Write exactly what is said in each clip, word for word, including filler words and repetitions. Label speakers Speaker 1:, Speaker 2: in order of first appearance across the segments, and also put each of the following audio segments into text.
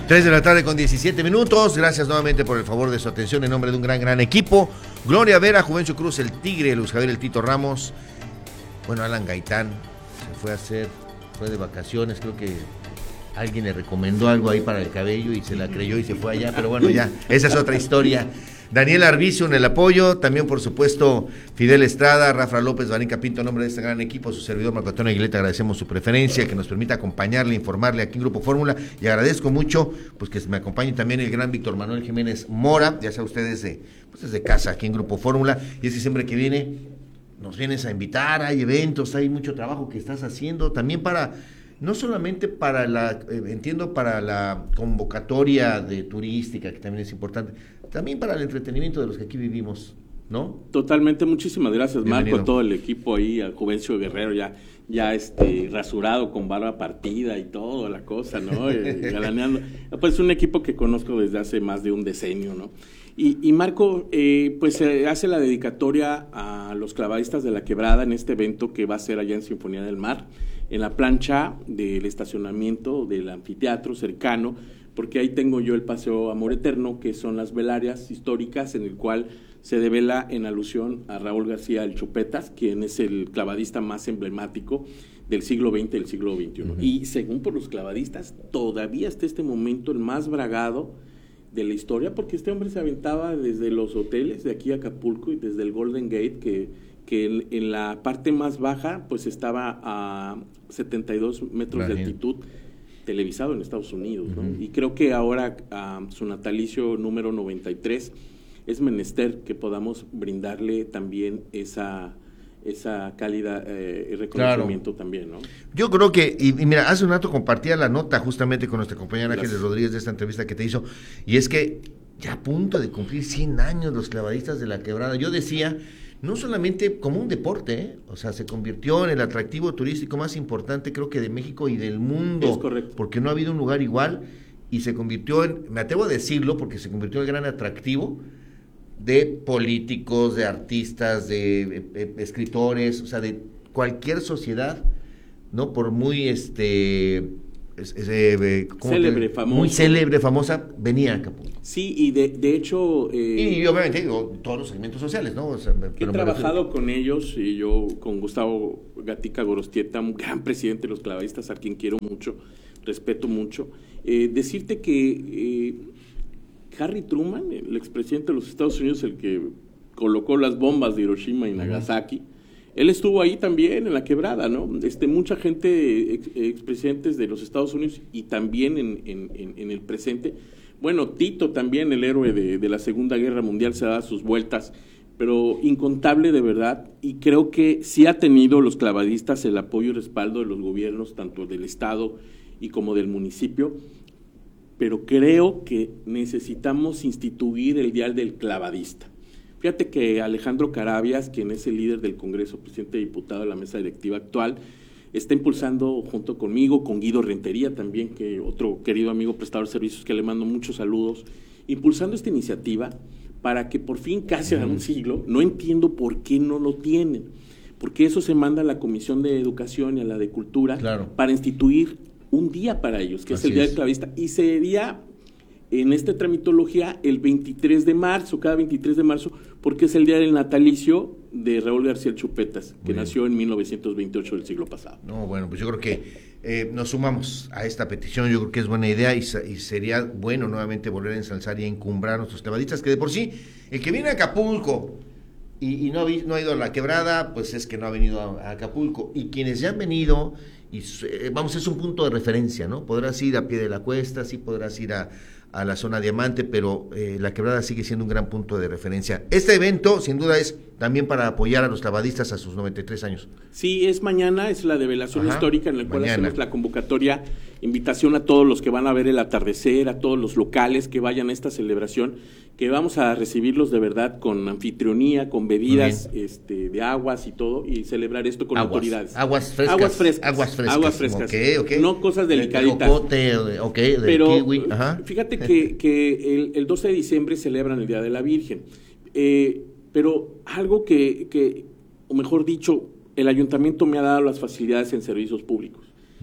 Speaker 1: tres de la tarde con diecisiete minutos. Gracias nuevamente por el favor de su atención en nombre de un gran, gran equipo. Gloria Vera, Juvencio Cruz, el Tigre, Luis Javier, el Tito Ramos. Bueno, Alan Gaitán se fue a hacer, fue de vacaciones, creo que alguien le recomendó algo ahí para el cabello y se la creyó y se fue allá, pero bueno, ya, esa es otra historia. Daniel Arbizu en el apoyo, también por supuesto Fidel Estrada, Rafa López, Vanica Pinto, en nombre de este gran equipo, su servidor Marco Antonio Aguileta, agradecemos su preferencia, que nos permita acompañarle, informarle aquí en Grupo Fórmula, y agradezco mucho pues que me acompañe también el gran Víctor Manuel Jiménez Mora, ya sea usted desde, pues desde casa aquí en Grupo Fórmula, y es que siempre que viene, nos vienes a invitar, hay eventos, hay mucho trabajo que estás haciendo, también para... No solamente para la, eh, entiendo, para la convocatoria de turística, que también es importante, también para el entretenimiento de los que aquí vivimos, ¿no?
Speaker 2: Totalmente, muchísimas gracias,
Speaker 1: Bienvenido.
Speaker 2: Marco, todo el equipo ahí, a Juvencio Guerrero, ya, ya este, rasurado, con barba partida y todo, la cosa, ¿no? Eh, galaneando. Pues un equipo que conozco desde hace más de un decenio, ¿no? Y, y Marco, eh, pues eh, hace la dedicatoria a los clavadistas de la Quebrada en este evento que va a ser allá en Sinfonía del Mar, en la plancha del estacionamiento del anfiteatro cercano, porque ahí tengo yo el Paseo Amor Eterno, que son las velarias históricas, en el cual se devela en alusión a Raúl García el Chupetas, quien es el clavadista más emblemático del siglo veinte y del siglo veintiuno. Uh-huh. Y según por los clavadistas, todavía hasta este momento el más bragado de la historia, porque este hombre se aventaba desde los hoteles de aquí a Acapulco y desde el Golden Gate, que que en, en la parte más baja pues estaba a setenta y dos metros Imagínate. de altitud, televisado en Estados Unidos, ¿no? Uh-huh. Y creo que ahora uh, su natalicio número noventa y tres es menester que podamos brindarle también esa esa cálida eh, reconocimiento claro. también, ¿no?
Speaker 1: Yo creo que, y, y mira, hace un rato compartía la nota justamente con nuestra compañera Ángeles Rodríguez de esta entrevista que te hizo, y es que ya a punto de cumplir cien años los clavadistas de la Quebrada. Yo decía, no solamente como un deporte, ¿eh? O sea, se convirtió en el atractivo turístico más importante, creo que de México y del mundo.
Speaker 2: Es correcto. Porque
Speaker 1: no ha habido un lugar igual, y se convirtió en, me atrevo a decirlo, porque se convirtió en el gran atractivo de políticos, de artistas, de eh, eh, escritores, o sea, de cualquier sociedad, ¿no? Por muy, este... Es, es, eh,
Speaker 2: célebre, famosa.
Speaker 1: Muy célebre, famosa, venía a Acapulco.
Speaker 2: Sí, y de, de hecho...
Speaker 1: Eh, y, y obviamente digo, todos los segmentos sociales, ¿no? O sea,
Speaker 2: he trabajado con ellos, y yo con Gustavo Gatica Gorostieta, un gran presidente de los clavadistas, a quien quiero mucho, respeto mucho. Eh, decirte que eh, Harry Truman, el expresidente de los Estados Unidos, el que colocó las bombas de Hiroshima y Nagasaki, uh-huh. Él estuvo ahí también en la Quebrada, ¿no? Este, mucha gente, ex, expresidentes de los Estados Unidos y también en, en, en el presente. Bueno, Tito también, el héroe de, de la Segunda Guerra Mundial, se da sus vueltas, pero incontable de verdad. Y creo que sí ha tenido los clavadistas el apoyo y respaldo de los gobiernos, tanto del Estado y como del municipio. Pero creo que necesitamos instituir el Día del Clavadista. Fíjate que Alejandro Carabias, quien es el líder del Congreso, presidente y diputado de la mesa directiva actual, está impulsando junto conmigo, con Guido Rentería también, que otro querido amigo prestador de servicios que le mando muchos saludos, impulsando esta iniciativa para que por fin, casi a un siglo, no entiendo por qué no lo tienen, porque eso se manda a la Comisión de Educación y a la de Cultura
Speaker 1: claro.
Speaker 2: para instituir un día para ellos, que Así es el Día es. del Clavadista, y sería... en esta tramitología el veintitrés de marzo, cada veintitrés de marzo, porque es el día del natalicio de Raúl García Chupetas, que Bien. nació en mil novecientos veintiocho del siglo pasado.
Speaker 1: No, bueno, pues yo creo que eh, nos sumamos a esta petición, yo creo que es buena idea y, y sería bueno nuevamente volver a ensalzar y a encumbrar a nuestros clavadistas, que de por sí, el que viene a Acapulco y, y no, ha, no ha ido a la Quebrada, pues es que no ha venido a, a Acapulco, y quienes ya han venido, y eh, vamos, es un punto de referencia, ¿no? Podrás ir a Pie de la Cuesta, sí podrás ir a a la zona Diamante, pero eh, la Quebrada sigue siendo un gran punto de referencia. Este evento, sin duda, es también para apoyar a los clavadistas a sus noventa y tres años.
Speaker 2: Sí, es mañana, es la develación Ajá, histórica en la cual
Speaker 1: mañana.
Speaker 2: hacemos la convocatoria, invitación a todos los que van a ver el atardecer, a todos los locales que vayan a esta celebración, que vamos a recibirlos de verdad con anfitrionía, con bebidas este, de aguas y todo, y celebrar esto con
Speaker 1: aguas,
Speaker 2: autoridades.
Speaker 1: Aguas frescas.
Speaker 2: Aguas frescas.
Speaker 1: Aguas frescas.
Speaker 2: Aguas frescas.
Speaker 1: Okay, okay.
Speaker 2: No cosas delicaditas.
Speaker 1: De jocote, ok, de
Speaker 2: Pero,
Speaker 1: kiwi. Ajá.
Speaker 2: Fíjate que, que el, el doce de diciembre celebran el Día de la Virgen. Eh, pero algo que, que, o mejor dicho, el ayuntamiento me ha dado las facilidades en servicios públicos. Uh-huh.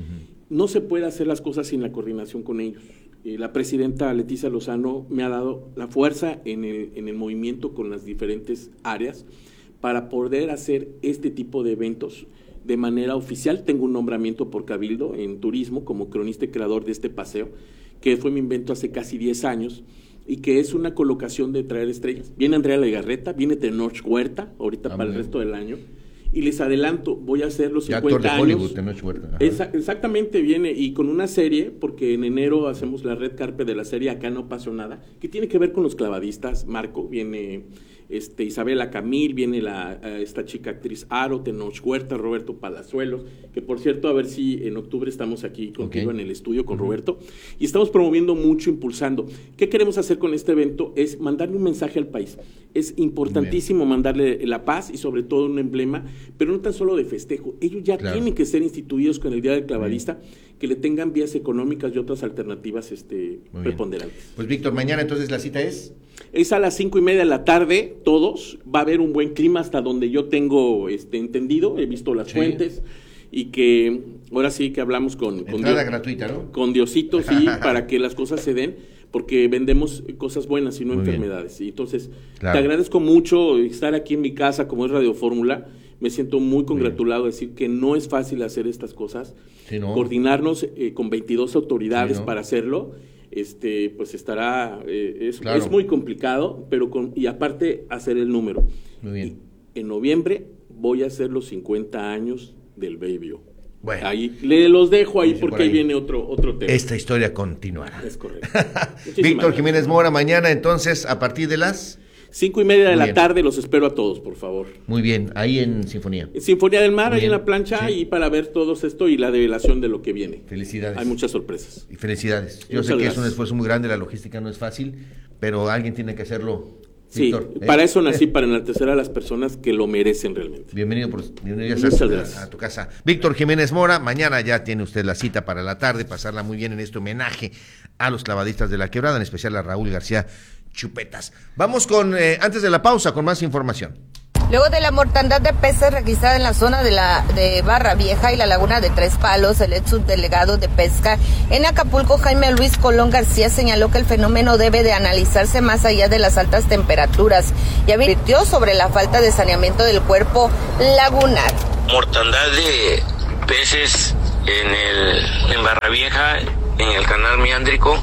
Speaker 2: no se puede hacer las cosas sin la coordinación con ellos. Eh, la presidenta Leticia Lozano me ha dado la fuerza en el, en el movimiento con las diferentes áreas para poder hacer este tipo de eventos de manera oficial. Tengo un nombramiento por Cabildo en turismo como cronista y creador de este paseo, que fue mi invento hace casi diez años y que es una colocación de traer estrellas. Viene Andrea Legarreta, viene Tenoch Huerta, ahorita ah, para el resto del año. Y les adelanto, voy a hacer los cincuenta años. Hollywood, Tenoch Huerta. Esa, exactamente, viene y con una serie, porque en enero hacemos la red carpet de la serie Acá no pasó nada, que tiene que ver con los clavadistas. Marco, viene este, Isabela Camil, viene la, esta chica actriz Aro, Tenoch Huerta, Roberto Palazuelos, que por cierto, a ver si en octubre estamos aquí contigo okay. en el estudio con uh-huh. Roberto, y estamos promoviendo mucho, impulsando. ¿Qué queremos hacer con este evento? Es mandarle un mensaje al país. Es importantísimo Bien. mandarle la paz y sobre todo un emblema, pero no tan solo de festejo. Ellos ya claro. tienen que ser instituidos con el Día del Clavadista, Bien. que le tengan vías económicas y otras alternativas este, preponderantes.
Speaker 1: Pues Víctor, mañana entonces la cita es...
Speaker 2: Es a las cinco y media de la tarde, todos. Va a haber un buen clima hasta donde yo tengo este, entendido, he visto las sí. fuentes, y que ahora sí que hablamos con... con
Speaker 1: Entrada Dios, gratuita, ¿no?
Speaker 2: Con Diosito, sí, para que las cosas se den, porque vendemos cosas buenas y no Muy enfermedades. Y entonces, claro. te agradezco mucho estar aquí en mi casa, como es Radio Fórmula. Me siento muy congratulado de decir que no es fácil hacer estas cosas. Sí, ¿no? Coordinarnos eh, con veintidós autoridades sí, ¿no? para hacerlo. Este, pues estará, eh, es, claro. es muy complicado, pero con, y aparte hacer el número.
Speaker 1: Muy bien.
Speaker 2: Y en noviembre voy a hacer los cincuenta años del Baby.
Speaker 1: Bueno.
Speaker 2: Ahí le los dejo ahí porque por ahí viene otro, otro tema.
Speaker 1: Esta historia continuará.
Speaker 2: Es correcto.
Speaker 1: Víctor Jiménez Mora, mañana entonces, a partir de las...
Speaker 2: Cinco y media de Muy la bien. tarde, los espero a todos, por favor.
Speaker 1: Muy bien, ahí en Sinfonía.
Speaker 2: En Sinfonía del Mar, Muy ahí bien. en la plancha, sí. y para ver todo esto y la revelación de lo que viene.
Speaker 1: Felicidades.
Speaker 2: Hay muchas sorpresas.
Speaker 1: Y felicidades. Yo Muchas sé que gracias. es un esfuerzo muy grande, la logística no es fácil, pero alguien tiene que hacerlo.
Speaker 2: Sí, Víctor, ¿eh? para eso nací, para enaltecer a las personas que lo merecen realmente.
Speaker 1: Bienvenido, por, bienvenido a, a tu casa. Víctor Jiménez Mora, mañana ya tiene usted la cita para la tarde, pasarla muy bien en este homenaje a los clavadistas de la Quebrada, en especial a Raúl García Chupetas. Vamos con, eh, antes de la pausa, con más información.
Speaker 3: Luego de la mortandad de peces registrada en la zona de la de Barra Vieja y la laguna de Tres Palos, el ex subdelegado de pesca en Acapulco, Jaime Luis Colón García, señaló que el fenómeno debe de analizarse más allá de las altas temperaturas y advirtió sobre la falta de saneamiento del cuerpo lagunar.
Speaker 4: Mortandad de peces en el en Barra Vieja, en el canal meándrico,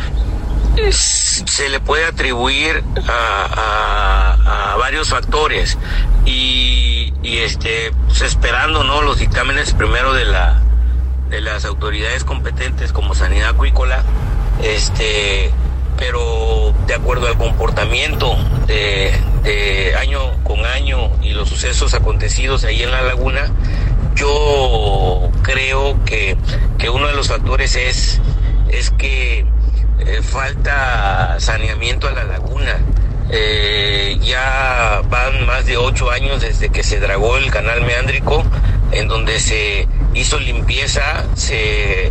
Speaker 4: es, se le puede atribuir a, a, a varios factores y, y este pues esperando no los dictámenes primero de la de las autoridades competentes como Sanidad Acuícola, este pero de acuerdo al comportamiento de, de año con año y los sucesos acontecidos ahí en la laguna, yo creo que, que uno de los factores es es que Eh, falta saneamiento a la laguna. Eh, ya van más de ocho años desde que se dragó el canal meándrico, en donde se hizo limpieza, se,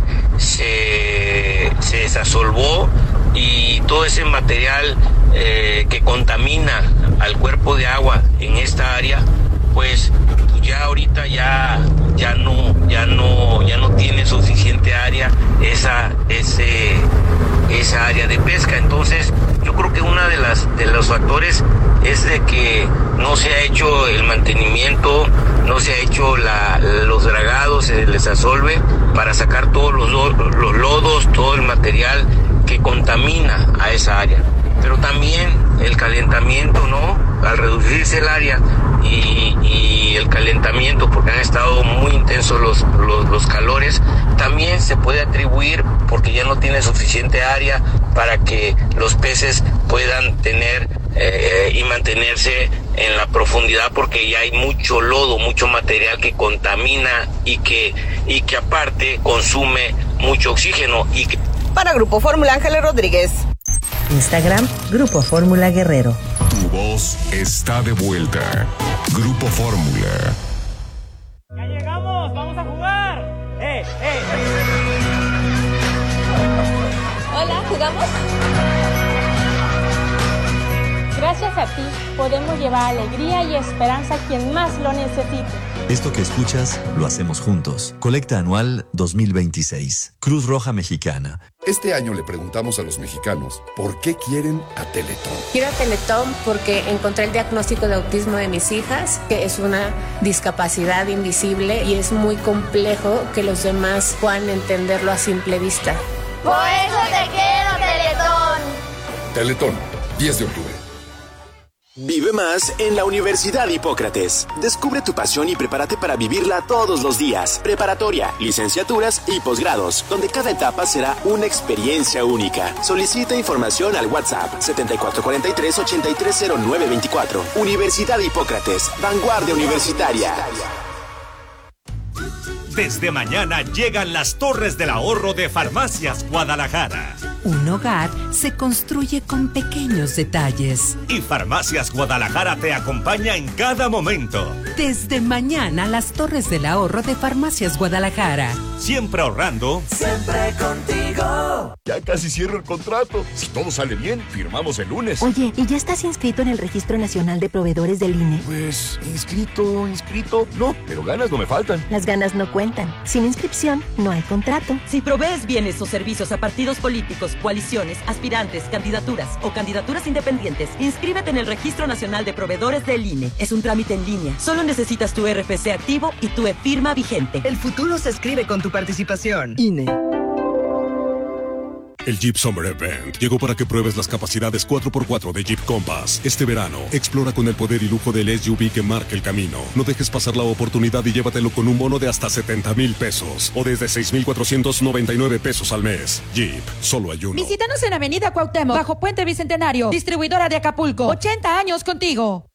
Speaker 4: se, se desasolvó y todo ese material eh, que contamina al cuerpo de agua en esta área, pues ya ahorita ya ya no ya no ya no tiene suficiente área esa ese esa área de pesca. Entonces yo creo que una de las de los factores es de que no se ha hecho el mantenimiento, no se ha hecho la, los dragados, el desasolve para sacar todos los, los lodos, todo el material que contamina a esa área. Pero también el calentamiento, ¿no? Al reducirse el área y, y el calentamiento, porque han estado muy intensos los, los, los calores, también se puede atribuir porque ya no tiene suficiente área para que los peces puedan tener eh, y mantenerse en la profundidad, porque ya hay mucho lodo, mucho material que contamina y que, y que aparte consume mucho oxígeno. Y que...
Speaker 3: Para Grupo Fórmula, Ángeles Rodríguez.
Speaker 5: Instagram, Grupo Fórmula Guerrero.
Speaker 6: Tu voz está de vuelta. Grupo Fórmula.
Speaker 7: ¡Ya llegamos! ¡Vamos a jugar! ¡Eh, eh!
Speaker 8: Hola, ¿jugamos? Gracias. Gracias a ti podemos llevar alegría y esperanza a quien más lo necesite.
Speaker 9: Esto que escuchas lo hacemos juntos. Colecta anual dos mil veintiséis. Cruz Roja Mexicana.
Speaker 10: Este año le preguntamos a los mexicanos por qué quieren a Teletón.
Speaker 11: Quiero a Teletón porque encontré el diagnóstico de autismo de mis hijas, que es una discapacidad invisible y es muy complejo que los demás puedan entenderlo a simple vista.
Speaker 12: Por eso te quiero, Teletón.
Speaker 10: Teletón, diez de octubre.
Speaker 13: Vive más en la Universidad Hipócrates. Descubre tu pasión y prepárate para vivirla todos los días. Preparatoria, licenciaturas y posgrados, donde cada etapa será una experiencia única. Solicita información al WhatsApp setenta y cuatro cuarenta y tres, ochenta y tres cero nueve veinticuatro. Universidad Hipócrates, vanguardia universitaria.
Speaker 14: Desde mañana llegan las Torres del Ahorro de Farmacias Guadalajara.
Speaker 15: Un hogar se construye con pequeños detalles.
Speaker 14: Y Farmacias Guadalajara te acompaña en cada momento.
Speaker 15: Desde mañana, las Torres del Ahorro de Farmacias Guadalajara.
Speaker 14: Siempre ahorrando.
Speaker 16: Siempre contigo.
Speaker 17: Ya casi cierro el contrato. Si todo sale bien, firmamos el lunes.
Speaker 18: Oye, ¿y ya estás inscrito en el Registro Nacional de Proveedores del I N E?
Speaker 17: Pues, inscrito, inscrito, no, pero ganas no me faltan.
Speaker 18: Las ganas no cuentan. Sin inscripción, no hay contrato.
Speaker 19: Si provees bienes o servicios a partidos políticos, coaliciones, aspirantes, candidaturas o candidaturas independientes, inscríbete en el Registro Nacional de Proveedores del I N E. Es un trámite en línea. Solo necesitas tu R F C activo y tu e-firma vigente.
Speaker 20: El futuro se escribe con tu participación. I N E.
Speaker 21: El Jeep Summer Event llegó para que pruebes las capacidades cuatro por cuatro de Jeep Compass. Este verano, explora con el poder y lujo del S U V que marca el camino. No dejes pasar la oportunidad y llévatelo con un bono de hasta setenta mil pesos o desde seis mil cuatrocientos noventa y nueve pesos al mes. Jeep, solo hay uno.
Speaker 22: Visítanos en Avenida Cuauhtémoc, bajo Puente Bicentenario, distribuidora de Acapulco. ochenta años contigo.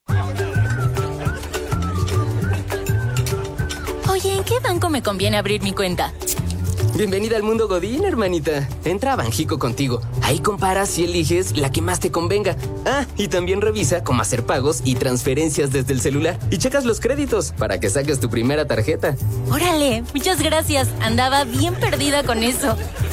Speaker 23: Oye, ¿en qué banco me conviene abrir mi cuenta?
Speaker 24: Bienvenida al mundo Godín, hermanita. Entra a Banjico Contigo. Ahí comparas y eliges la que más te convenga. Ah, y también revisa cómo hacer pagos y transferencias desde el celular. Y checas los créditos para que saques tu primera tarjeta.
Speaker 23: Órale, muchas gracias. Andaba bien perdida con eso.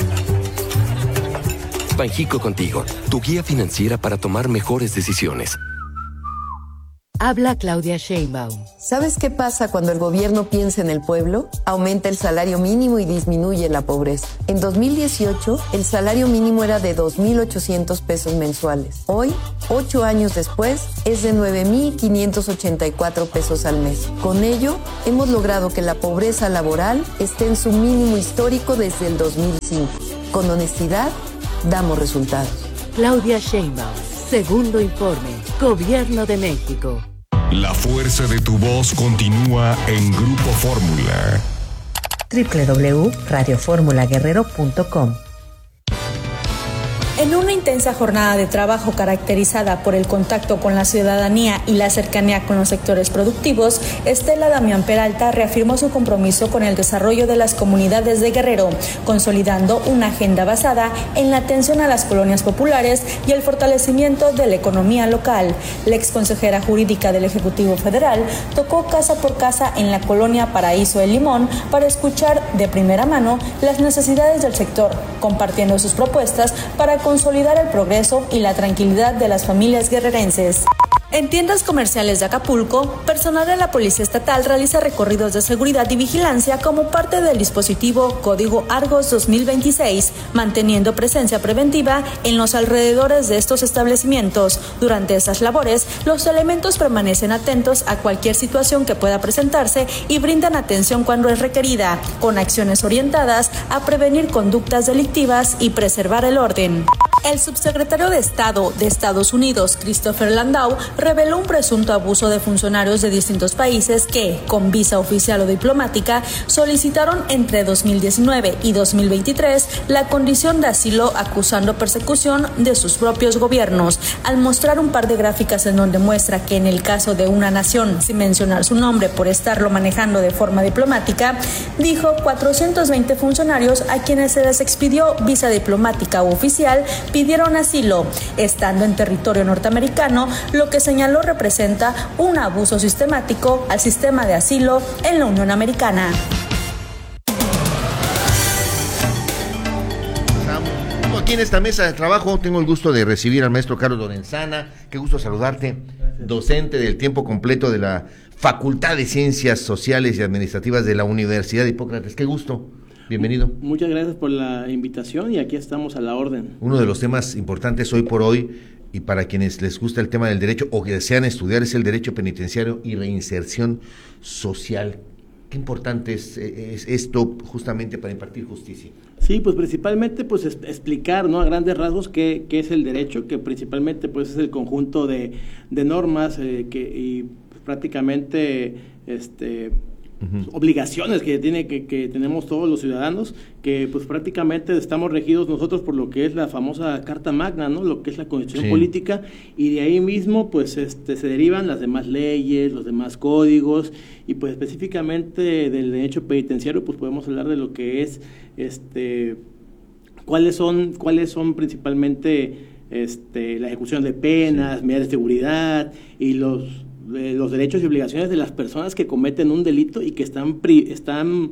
Speaker 25: Banjico Contigo, tu guía financiera para tomar mejores decisiones.
Speaker 26: Habla Claudia Sheinbaum.
Speaker 27: ¿Sabes qué pasa cuando el gobierno piensa en el pueblo? Aumenta el salario mínimo y disminuye la pobreza. En dos mil dieciocho, el salario mínimo era de dos mil ochocientos pesos mensuales. Hoy, ocho años después, es de nueve mil quinientos ochenta y cuatro pesos al mes. Con ello, hemos logrado que la pobreza laboral esté en su mínimo histórico desde el dos mil cinco. Con honestidad, damos resultados.
Speaker 26: Claudia Sheinbaum. Segundo informe. Gobierno de México.
Speaker 6: La fuerza de tu voz continúa en Grupo Fórmula.
Speaker 5: doble u doble u doble u punto radio fórmula guerrero punto com.
Speaker 28: En una intensa jornada de trabajo caracterizada por el contacto con la ciudadanía y la cercanía con los sectores productivos, Estela Damián Peralta reafirmó su compromiso con el desarrollo de las comunidades de Guerrero, consolidando una agenda basada en la atención a las colonias populares y el fortalecimiento de la economía local. La exconsejera jurídica del Ejecutivo Federal tocó casa por casa en la colonia Paraíso del Limón para escuchar de primera mano las necesidades del sector, compartiendo sus propuestas para consolidar el progreso y la tranquilidad de las familias guerrerenses. En tiendas comerciales de Acapulco, personal de la Policía Estatal realiza recorridos de seguridad y vigilancia como parte del dispositivo Código Argos dos mil veintiséis, manteniendo presencia preventiva en los alrededores de estos establecimientos. Durante esas labores, los elementos permanecen atentos a cualquier situación que pueda presentarse y brindan atención cuando es requerida, con acciones orientadas a prevenir conductas delictivas y preservar el orden. El subsecretario de Estado de Estados Unidos, Christopher Landau, reveló un presunto abuso de funcionarios de distintos países que, con visa oficial o diplomática, solicitaron entre dos mil diecinueve y dos mil veintitrés la condición de asilo acusando persecución de sus propios gobiernos. Al mostrar un par de gráficas en donde muestra que en el caso de una nación, sin mencionar su nombre por estarlo manejando de forma diplomática, dijo cuatrocientos veinte funcionarios a quienes se les expidió visa diplomática u oficial pidieron asilo, estando en territorio norteamericano, lo que señaló representa un abuso sistemático al sistema de asilo en la Unión Americana.
Speaker 1: aquí en esta mesa de trabajo tengo el gusto de recibir al maestro Carlos Lorenzana. Qué gusto saludarte, docente del tiempo completo de la Facultad de Ciencias Sociales y Administrativas de la Universidad de Hipócrates. Qué gusto, bienvenido.
Speaker 2: Muchas gracias por la invitación y aquí estamos a la orden.
Speaker 1: Uno de los temas importantes hoy por hoy, y para quienes les gusta el tema del derecho o que desean estudiar, es el derecho penitenciario y reinserción social. Qué importante es, es esto justamente para impartir justicia.
Speaker 2: Sí, pues principalmente pues es, explicar, ¿no?, a grandes rasgos qué, qué es el derecho, que principalmente pues es el conjunto de, de normas eh, que y pues, prácticamente este uh-huh. obligaciones que tiene que, que tenemos todos los ciudadanos, que pues prácticamente estamos regidos nosotros por lo que es la famosa Carta Magna, ¿no?, lo que es la Constitución sí. política, y de ahí mismo pues este se derivan las demás leyes, los demás códigos, y pues específicamente del derecho penitenciario pues podemos hablar de lo que es este cuáles son cuáles son principalmente este la ejecución de penas, sí. medidas de seguridad y los de los derechos y obligaciones de las personas que cometen un delito y que están pri, están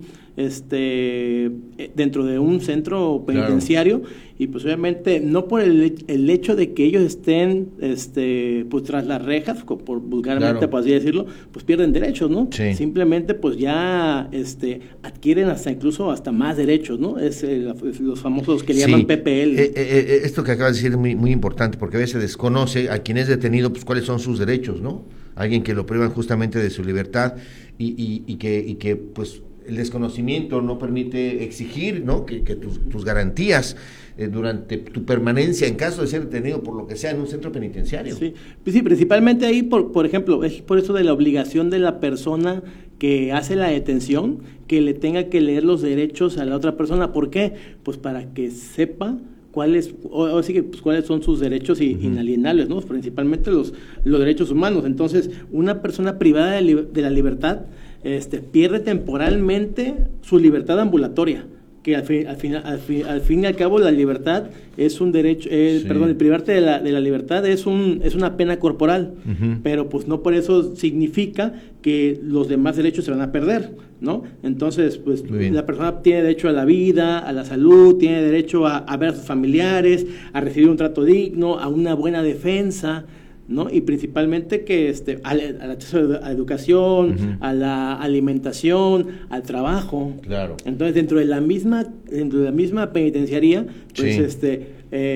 Speaker 2: este dentro de un centro penitenciario, claro. y pues obviamente no por el, el hecho de que ellos estén este pues tras las rejas, por vulgarmente claro. por así decirlo, pues pierden derechos, ¿no? Sí. Simplemente pues ya este adquieren hasta incluso hasta más derechos, ¿no? Es, el, es los famosos que le sí. llaman P P L.
Speaker 1: Eh, eh, esto que acabas de decir es muy, muy importante, porque a veces se desconoce a quien es detenido pues cuáles son sus derechos, ¿no? Alguien que lo privan justamente de su libertad y, y, y que y que pues el desconocimiento no permite exigir, ¿no?, que, que tus, tus garantías eh, durante tu permanencia en caso de ser detenido por lo que sea en un centro penitenciario.
Speaker 2: Sí, sí, principalmente ahí, por, por ejemplo, es por eso de la obligación de la persona que hace la detención, que le tenga que leer los derechos a la otra persona. ¿Por qué? Pues para que sepa cuáles, o, o sí que, pues, cuáles son sus derechos uh-huh. inalienables, ¿no? Principalmente los, los derechos humanos. Entonces, una persona privada de, li- de la libertad este, pierde temporalmente su libertad ambulatoria, que al fin, al, fin, al, fin, al fin y al cabo la libertad es un derecho, eh, sí. perdón, el privarte de la, de la libertad es un es una pena corporal, uh-huh. pero pues no por eso significa que los demás derechos se van a perder, ¿no? Entonces, pues la persona tiene derecho a la vida, a la salud, tiene derecho a, a ver a sus familiares, a recibir un trato digno, a una buena defensa, ¿no? Y principalmente que este al, al acceso a la educación, uh-huh. a la alimentación, al trabajo.
Speaker 1: Claro.
Speaker 2: Entonces, dentro de la misma dentro de la misma penitenciaría, pues sí. este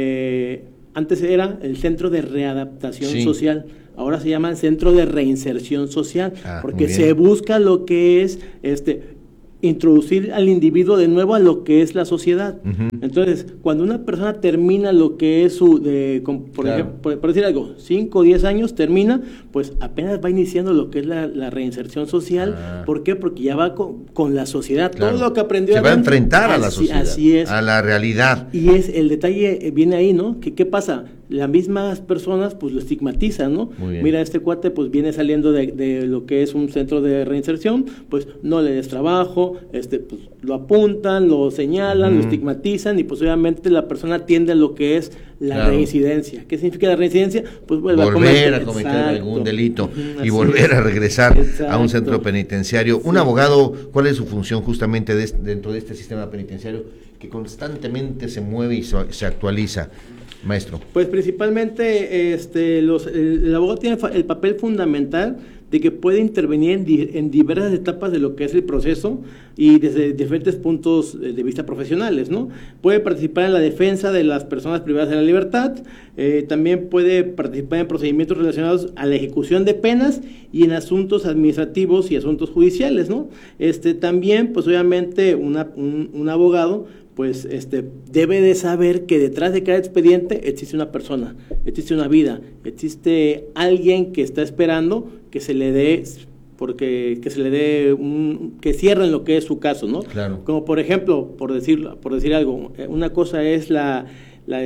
Speaker 2: eh, antes era el Centro de Readaptación sí. Social. Ahora se llama Centro de Reinserción Social, ah, porque se busca lo que es este introducir al individuo de nuevo a lo que es la sociedad. Uh-huh. Entonces, cuando una persona termina lo que es su, de, por, claro. ejemplo, por, por decir algo, cinco o diez años termina, pues apenas va iniciando lo que es la, la reinserción social. Ah. ¿Por qué? Porque ya va con, con la sociedad, claro. todo lo que aprendió.
Speaker 1: Se va a enfrentar a la sociedad,
Speaker 2: así es.
Speaker 1: a la realidad.
Speaker 2: Y es el detalle viene ahí, ¿no? ¿Qué, qué pasa? Las mismas personas pues lo estigmatizan, ¿no? Mira, este cuate pues viene saliendo de, de lo que es un centro de reinserción, pues no le des trabajo, este pues lo apuntan, lo señalan, uh-huh. lo estigmatizan y pues obviamente la persona tiende a lo que es la claro. reincidencia. ¿Qué significa la reincidencia? Pues vuelve
Speaker 1: volver a cometer, a cometer algún delito uh-huh, y volver es. a regresar Exacto. a un centro penitenciario. Sí. Un abogado, ¿cuál es su función justamente de, dentro de este sistema penitenciario que constantemente se mueve y so, se actualiza? Maestro.
Speaker 2: Pues principalmente este, los, el, el abogado tiene el papel fundamental de que puede intervenir en, di, en diversas etapas de lo que es el proceso y desde diferentes puntos de vista profesionales, ¿no? Puede participar en la defensa de las personas privadas de la libertad, eh, también puede participar en procedimientos relacionados a la ejecución de penas y en asuntos administrativos y asuntos judiciales, ¿no? Este, también, pues obviamente, una, un, un abogado pues este debe de saber que detrás de cada expediente existe una persona, existe una vida, existe alguien que está esperando que se le dé porque que se le dé un que cierren lo que es su caso, ¿no?
Speaker 1: Claro.
Speaker 2: Como por ejemplo, por decirlo, por decir algo, una cosa es la la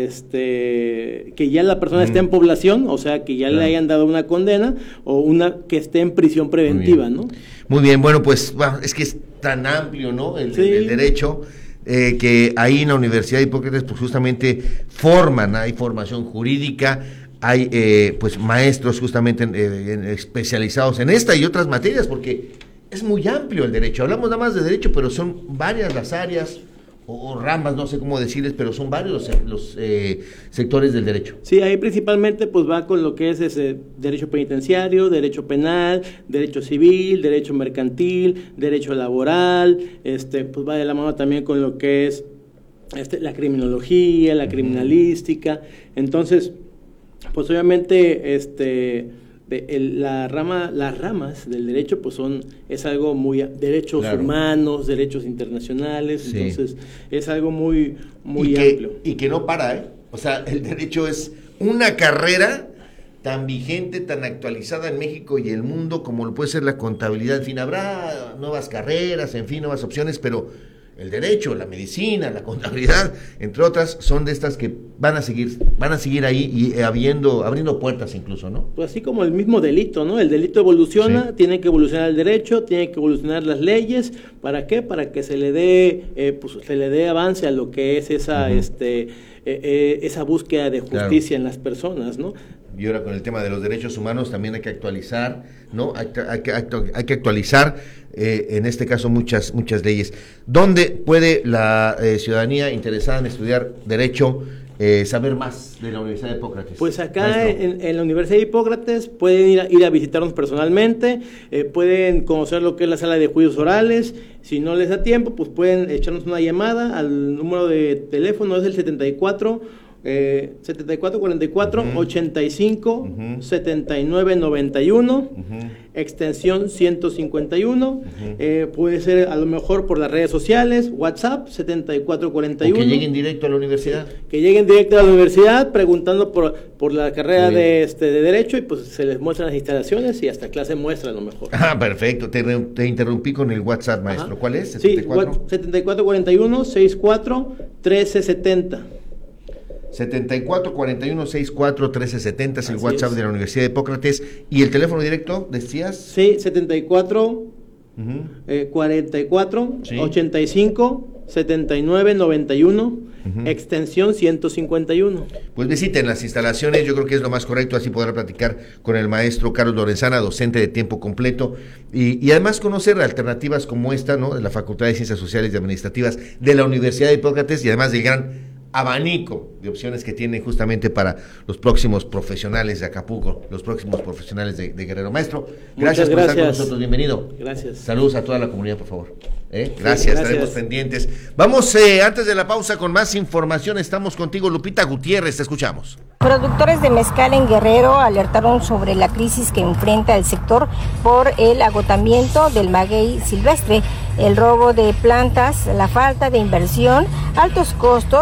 Speaker 2: este que ya la persona mm. esté en población, o sea, que ya claro. le hayan dado una condena o una que esté en prisión preventiva,
Speaker 1: Muy
Speaker 2: ¿no?
Speaker 1: Muy bien, bueno, pues bueno, es que es tan amplio, ¿no? El, sí. el, el derecho Eh, que ahí en la Universidad de Hipócrates pues justamente forman, hay formación jurídica, hay eh, pues maestros justamente eh, en, especializados en esta y otras materias, porque es muy amplio el derecho, hablamos nada más de derecho, pero son varias las áreas, o, o ramas, no sé cómo decirles, pero son varios los, los eh, sectores del derecho.
Speaker 2: Sí, ahí principalmente pues va con lo que es ese derecho penitenciario, derecho penal, derecho civil, derecho mercantil, derecho laboral, este pues va de la mano también con lo que es este, la criminología, la criminalística. Entonces, pues obviamente este de el, la rama, las ramas del derecho pues son, es algo muy, derechos claro. humanos, derechos internacionales, sí. Entonces es algo muy, muy
Speaker 1: y que,
Speaker 2: amplio.
Speaker 1: Y que no para, ¿eh? O sea, el derecho es una carrera tan vigente, tan actualizada en México y el mundo como lo puede ser la contabilidad. En fin, habrá nuevas carreras, en fin, nuevas opciones, pero el derecho, la medicina, la contabilidad, entre otras, son de estas que van a seguir, van a seguir ahí y habiendo, abriendo puertas incluso, ¿no?
Speaker 2: Pues así como el mismo delito, ¿no? El delito evoluciona, sí. Tiene que evolucionar el derecho, tiene que evolucionar las leyes, ¿para qué? Para que se le dé, eh, pues se le dé avance a lo que es esa, uh-huh. este, eh, eh, esa búsqueda de justicia claro. en las personas, ¿no?
Speaker 1: Y ahora con el tema de los derechos humanos también hay que actualizar, ¿no? Hay, hay, que, hay que actualizar, eh, en este caso, muchas muchas leyes. ¿Dónde puede la eh, ciudadanía interesada en estudiar Derecho eh, saber más de la Universidad de Hipócrates?
Speaker 2: Pues acá en, en la Universidad de Hipócrates pueden ir a, ir a visitarnos personalmente, eh, pueden conocer lo que es la sala de juicios orales. Si no les da tiempo, pues pueden echarnos una llamada al número de teléfono, es el setenta y cuatro Eh, setenta y cuatro cuarenta y cuatro, uh-huh. ochenta y cinco, uh-huh. setenta y nueve noventa y uno, uh-huh. extensión ciento cincuenta y uno, uh-huh. eh, puede ser a lo mejor por las redes sociales, WhatsApp setenta y cuatro cuarenta y uno.
Speaker 1: O que lleguen directo a la universidad.
Speaker 2: Sí, que lleguen directo a la universidad preguntando por, por la carrera de, este, de Derecho y pues se les muestran las instalaciones y hasta clase muestra a lo mejor.
Speaker 1: Ah, perfecto, te, te interrumpí con el WhatsApp, maestro. Ajá. ¿Cuál es?
Speaker 2: setenta y cuatro. Sí, setenta y cuatro cuarenta y uno, sesenta y cuatro, trece setenta.
Speaker 1: setenta y cuatro cuarenta y uno, sesenta y cuatro, trece setenta es el Así WhatsApp es. de la Universidad de Hipócrates. ¿Y el teléfono directo, decías?
Speaker 2: Sí, setenta y cuatro, uh-huh. eh, cuarenta y cuatro, sí. ochenta y cinco, setenta y nueve noventa y uno, uh-huh. extensión ciento cincuenta y uno.
Speaker 1: Pues visiten las instalaciones, yo creo que es lo más correcto, así podrá platicar con el maestro Carlos Lorenzana, docente de tiempo completo, y, y además conocer alternativas como esta, ¿no? De la Facultad de Ciencias Sociales y Administrativas de la Universidad de Hipócrates, y además del gran abanico de opciones que tiene justamente para los próximos profesionales de Acapulco, los próximos profesionales de, de Guerrero. Maestro, gracias, gracias por estar con nosotros, bienvenido.
Speaker 2: Gracias.
Speaker 1: Saludos a toda la comunidad, por favor. ¿Eh? Gracias,
Speaker 2: sí, gracias,
Speaker 1: estaremos pendientes. Vamos eh, antes de la pausa con más información, estamos contigo, Lupita Gutiérrez, te escuchamos.
Speaker 3: Productores de mezcal en Guerrero alertaron sobre la crisis que enfrenta el sector por el agotamiento del maguey silvestre, el robo de plantas, la falta de inversión, altos costos